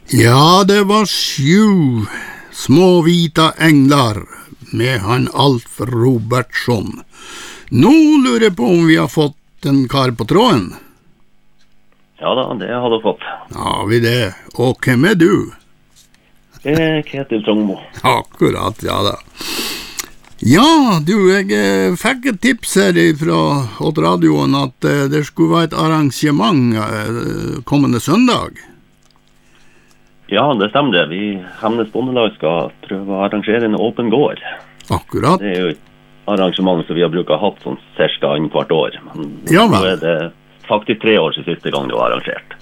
Ja, det var 7 små vita änglar med han Alf Robertsson. Nå lurer jeg på om vi har fått en kar på tråden. Ja da, det har du fått. Ja, vi det. Og hvem er du? Det er Ketil Trongmo. Akkurat, ja da. Ja, du, jeg fikk et tips her fra åt radioen at det skulle være et arrangement kommende søndag. Ja, det stemmer det. Vi Hemnes Bondelag skal prøve å arrangere en åpen gård. Akkurat. Det er jo et arrangement som vi har brukt å ha hatt sånn cirka 1/4 år. Men Ja, nå vel. er det faktisk 3 år siden siste gang det var arrangert.